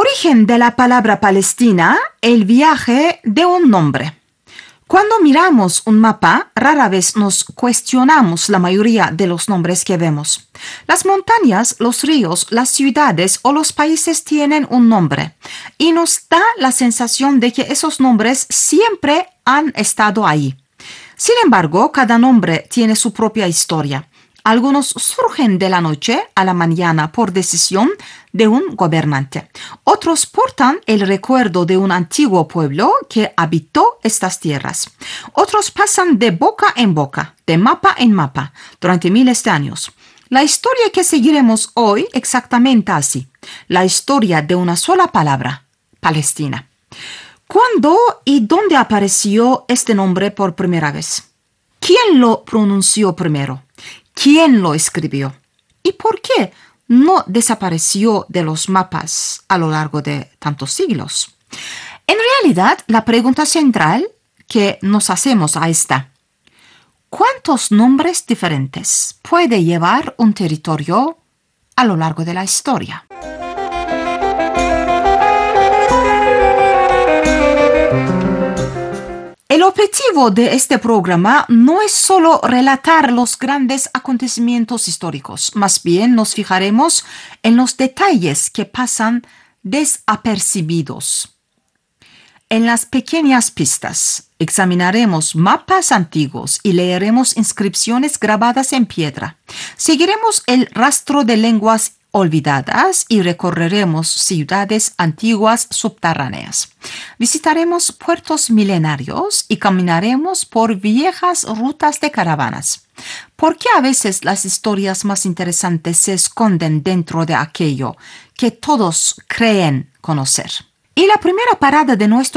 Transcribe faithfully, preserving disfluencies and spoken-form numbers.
Origen de la palabra Palestina, el viaje de un nombre. Cuando miramos un mapa, rara vez nos cuestionamos la mayoría de los nombres que vemos. Las montañas, los ríos, las ciudades o los países tienen un nombre y nos da la sensación de que esos nombres siempre han estado ahí. Sin embargo, cada nombre tiene su propia historia. Algunos surgen de la noche a la mañana por decisión de un gobernante. Otros portan el recuerdo de un antiguo pueblo que habitó estas tierras. Otros pasan de boca en boca, de mapa en mapa, durante miles de años. La historia que seguiremos hoy exactamente así. La historia de una sola palabra, Palestina. ¿Cuándo y dónde apareció este nombre por primera vez? ¿Quién lo pronunció primero? ¿Quién lo escribió? ¿Y por qué no desapareció de los mapas a lo largo de tantos siglos? En realidad, la pregunta central que nos hacemos a esta: ¿cuántos nombres diferentes puede llevar un territorio a lo largo de la historia? El objetivo de este programa no es solo relatar los grandes acontecimientos históricos, más bien nos fijaremos en los detalles que pasan desapercibidos. En las pequeñas pistas examinaremos mapas antiguos y leeremos inscripciones grabadas en piedra. Seguiremos el rastro de lenguas olvidadas y recorreremos ciudades antiguas subterráneas. Visitaremos puertos milenarios y caminaremos por viejas rutas de caravanas. ¿Por qué a veces las historias más interesantes se esconden dentro de aquello que todos creen conocer? Y la primera parada de nuestro